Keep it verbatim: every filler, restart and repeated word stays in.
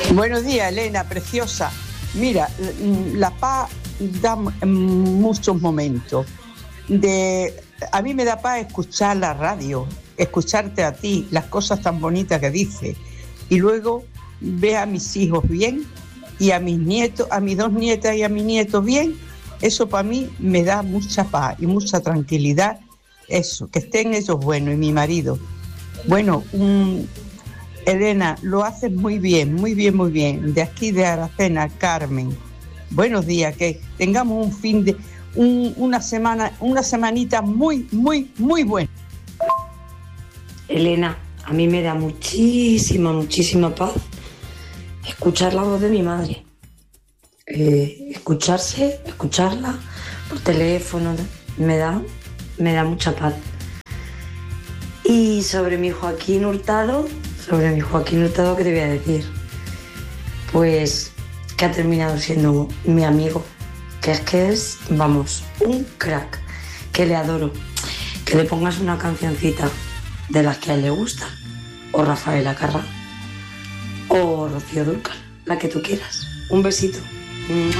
Buenos días, Elena, preciosa. Mira, la paz da muchos momentos. De, a mí me da paz escuchar la radio, escucharte a ti, las cosas tan bonitas que dices. Y luego ver a mis hijos bien y a mis nietos, a mis dos nietas y a mis nietos bien. Eso para mí me da mucha paz y mucha tranquilidad. Eso, que estén ellos buenos y mi marido. Bueno, un... Elena, lo haces muy bien, muy bien, muy bien. De aquí de Aracena, Carmen. Buenos días, que tengamos un fin de, un, una semana, una semanita muy, muy, muy buena. Elena, a mí me da muchísima, muchísima paz escuchar la voz de mi madre. Eh, escucharse, escucharla por teléfono, me da, me da mucha paz. Y sobre mi Joaquín Hurtado, sobre mi Joaquín Hurtado, ¿qué te voy a decir? Pues que ha terminado siendo mi amigo, que es que es, vamos, un crack, que le adoro. Que le pongas una cancioncita de las que a él le gusta, o Rafaela Carrà, o Rocío Dúrcal, la que tú quieras. Un besito.